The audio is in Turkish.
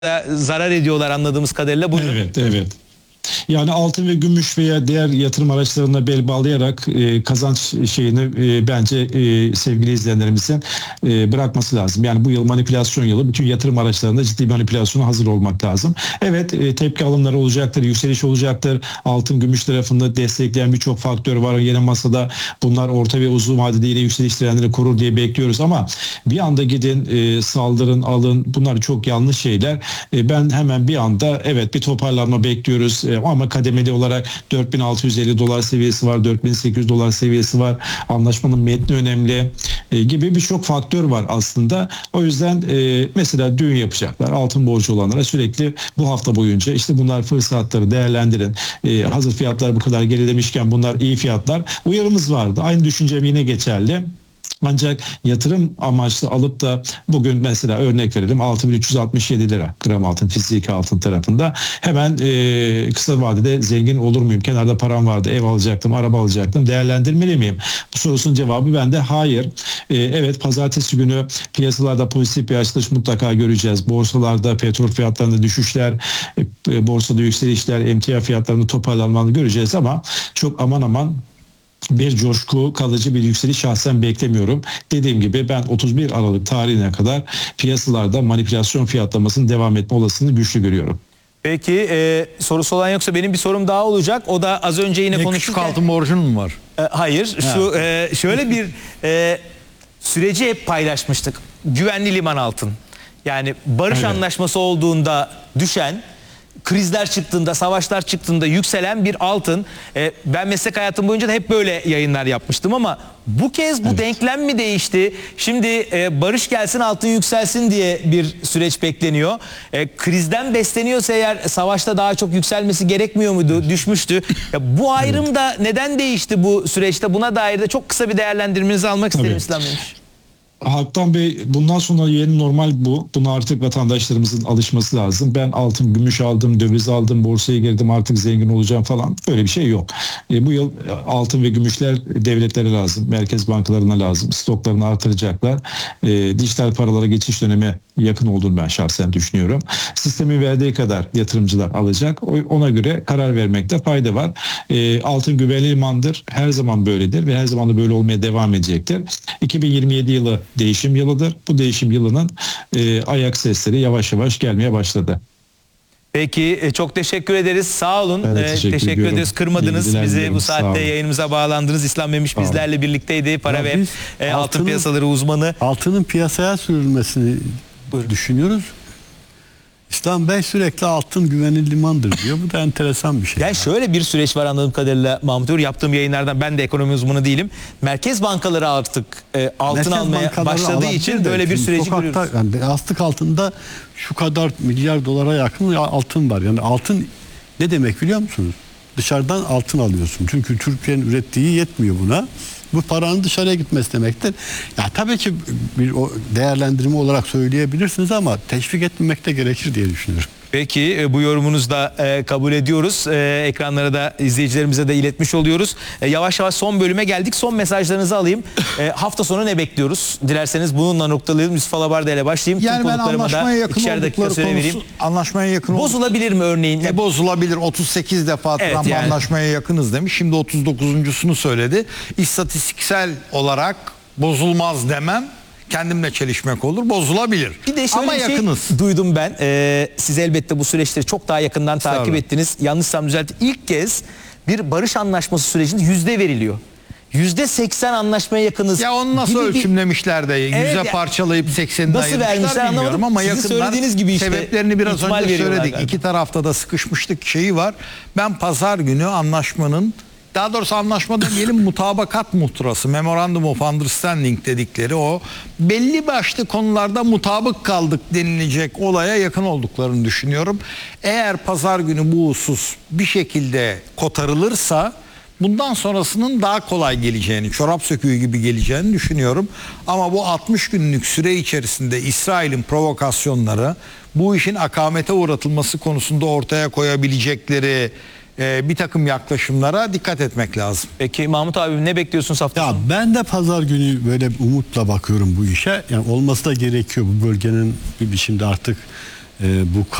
zarar ediyorlar anladığımız kadarıyla. Buyurun. Evet, evet. Yani altın ve gümüş veya diğer yatırım araçlarına bel bağlayarak kazanç şeyini bence sevgili izleyenlerimizin bırakması lazım. Yani bu yıl manipülasyon yılı. Bütün yatırım araçlarında ciddi manipülasyona hazır olmak lazım. Evet, tepki alımları olacaktır, yükseliş olacaktır. Altın, gümüş tarafında destekleyen birçok faktör var. Yine masada bunlar orta ve uzun vadede yine yükseliş trendini korur diye bekliyoruz ama bir anda gidin saldırın, alın. Bunlar çok yanlış şeyler. Ben hemen bir anda evet bir toparlanma bekliyoruz. Ama kademeli olarak 4.650 dolar seviyesi var, 4.800 dolar seviyesi var. Anlaşmanın metni önemli gibi birçok faktör var aslında. O yüzden mesela düğün yapacaklar. Altın borcu olanlara sürekli bu hafta boyunca işte bunlar fırsatları değerlendirin. Hazır fiyatlar bu kadar gerilemişken bunlar iyi fiyatlar. Uyarımız vardı. Aynı düşüncem yine geçerli. Ancak yatırım amaçlı alıp da bugün mesela örnek verelim 6.367 lira gram altın fiziki altın tarafında hemen kısa vadede zengin olur muyum? Kenarda param vardı, ev alacaktım, araba alacaktım, değerlendirmeli miyim? Bu sorusunun cevabı bende hayır. Evet, pazartesi günü piyasalarda pozitif bir açılış mutlaka göreceğiz. Borsalarda petrol fiyatlarında düşüşler, borsada yükselişler, emtia fiyatlarında toparlanmalarını göreceğiz ama çok aman aman bir coşku, kalıcı bir yükseliş şahsen beklemiyorum. Dediğim gibi ben 31 Aralık tarihine kadar piyasalarda manipülasyon fiyatlamasının devam etme olasılığını güçlü görüyorum. Peki sorusu olan yoksa benim bir sorum daha olacak. O da az önce yine konuştuk. Küçük altın borcun mu var? Hayır. Şu şöyle bir süreci hep paylaşmıştık. Güvenli liman altın. Yani barış anlaşması olduğunda düşen, krizler çıktığında, savaşlar çıktığında yükselen bir altın. Ben meslek hayatım boyunca da hep böyle yayınlar yapmıştım ama bu kez bu denklem mi değişti? Şimdi barış gelsin altın yükselsin diye bir süreç bekleniyor. Krizden besleniyorsa eğer savaşta daha çok yükselmesi gerekmiyor muydu? Düşmüştü. Bu ayrım da neden değişti bu süreçte? Buna dair de çok kısa bir değerlendirmenizi almak isterim İslam Bey. Halktan Bey, bundan sonra yeni normal bu. Buna artık vatandaşlarımızın alışması lazım. Ben altın, gümüş aldım, döviz aldım, borsaya girdim artık zengin olacağım falan. Böyle bir şey yok. Bu yıl altın ve gümüşler devletlere lazım. Merkez bankalarına lazım. Stoklarını artıracaklar. Dijital paralara geçiş dönemi yakın olduğunu ben şahsen düşünüyorum. Sistemin verdiği kadar yatırımcılar alacak. Ona göre karar vermekte fayda var. Altın güvenli limandır. Her zaman böyledir ve her zaman da böyle olmaya devam edecektir. 2027 yılı değişim yılıdır. Bu değişim yılının ayak sesleri yavaş yavaş gelmeye başladı. Peki çok teşekkür ederiz. Sağ olun. Teşekkür ederiz. Kırmadınız bizi bu saatte yayınımıza bağlandınız. İslam Memiş bizlerle birlikteydi. Para ve altın piyasaları uzmanı. Altının piyasaya sürülmesini düşünüyoruz. İslam Bey sürekli altın güvenli limandır diyor. Bu da enteresan bir şey. Yani şöyle bir süreç var anladığım kadarıyla Mahmut Uğur. Yaptığım yayınlardan ben de ekonomi uzmanı değilim. Merkez bankaları artık altın almaya başladığı için böyle bir süreci görüyoruz. Yani astık altında şu kadar milyar dolara yakın altın var. Yani altın ne demek biliyor musunuz? Dışarıdan altın alıyorsun. Çünkü Türkiye'nin ürettiği yetmiyor buna. Bu paranın dışarıya gitmesi demektir. Ya tabii ki bir değerlendirme olarak söyleyebilirsiniz ama teşvik etmemek de gerekir diye düşünüyorum. Peki bu yorumunuzu da kabul ediyoruz. Ekranlara da izleyicilerimize de iletmiş oluyoruz. Yavaş yavaş son bölüme geldik. Son mesajlarınızı alayım. Hafta sonu ne bekliyoruz? Dilerseniz bununla noktalayalım. Yusuf Alabarda ile başlayayım. Yani ben anlaşmaya yakın oldukları konusu, anlaşmaya yakın bozulabilir mi örneğin? Bozulabilir. 38 defa Trump yani anlaşmaya yakınız demiş. Şimdi 39.sunu söyledi. İstatistiksel olarak bozulmaz demem. Kendimle çelişmek olur. Bozulabilir. Bir de şöyle ama yakınız. Duydum ben. Siz elbette bu süreçleri çok daha yakından takip ettiniz. Yanlışsam düzeltin. İlk kez bir barış anlaşması sürecinde yüzde veriliyor. %80 anlaşmaya yakınız. Ya onu nasıl ölçümlemişler de yüze parçalayıp 80'ini nasıl vermişler bilmiyorum ama sizin söylediğiniz gibi işte sebeplerini biraz önce söyledik. Galiba. İki tarafta da sıkışmışlık şeyi var. Ben pazar günü anlaşmanın, daha doğrusu anlaşma demeyelim, mutabakat muhtırası, Memorandum of Understanding dedikleri o belli başlı konularda mutabık kaldık denilecek olaya yakın olduklarını düşünüyorum. Eğer pazar günü bu husus bir şekilde kotarılırsa bundan sonrasının daha kolay geleceğini, çorap söküğü gibi geleceğini düşünüyorum. Ama bu 60 günlük süre içerisinde İsrail'in provokasyonları, bu işin akamete uğratılması konusunda ortaya koyabilecekleri bir takım yaklaşımlara dikkat etmek lazım. Peki Mahmut abi ne bekliyorsunuz hafta sonu? Ben de pazar günü böyle umutla bakıyorum bu işe. Yani olması da gerekiyor bu bölgenin bir biçimde artık bu